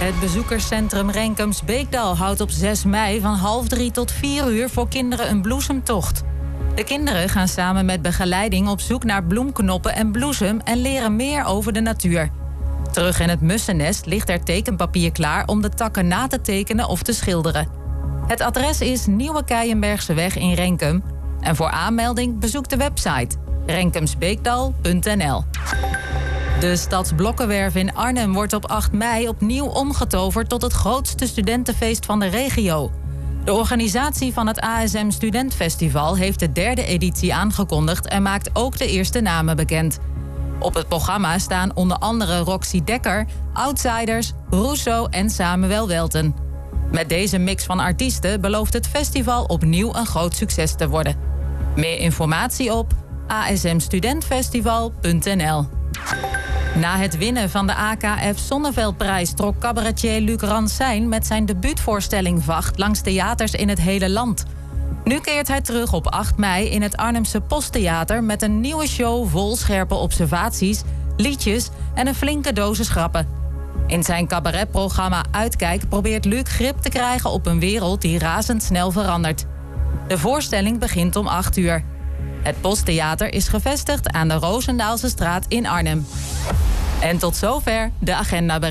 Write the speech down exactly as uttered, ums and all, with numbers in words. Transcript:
Het bezoekerscentrum Renkems Beekdal houdt op zes mei van half drie tot vier uur voor kinderen een bloesemtocht. De kinderen gaan samen met begeleiding op zoek naar bloemknoppen en bloesem en leren meer over de natuur. Terug in het mussennest ligt er tekenpapier klaar om de takken na te tekenen of te schilderen. Het adres is Nieuwe Keienbergseweg in Renkum. En voor aanmelding bezoek de website renkemsbeekdal punt n l. De Stadsblokkenwerf in Arnhem wordt op acht mei opnieuw omgetoverd tot het grootste studentenfeest van de regio. De organisatie van het A S M Studentfestival heeft de derde editie aangekondigd en maakt ook de eerste namen bekend. Op het programma staan onder andere Roxy Dekker, Outsiders, Rousseau en Samuel Welten. Met deze mix van artiesten belooft het festival opnieuw een groot succes te worden. Meer informatie op a s m studentfestival punt n l. Na het winnen van de A K F Zonneveldprijs trok cabaretier Luc Ransijn met zijn debuutvoorstelling Vacht langs theaters in het hele land. Nu keert hij terug op acht mei in het Arnhemse Posttheater met een nieuwe show vol scherpe observaties, liedjes en een flinke dosis grappen. In zijn cabaretprogramma Uitkijk probeert Luc grip te krijgen op een wereld die razendsnel verandert. De voorstelling begint om acht uur. Het Posttheater is gevestigd aan de Roosendaalse straat in Arnhem. En tot zover de agenda.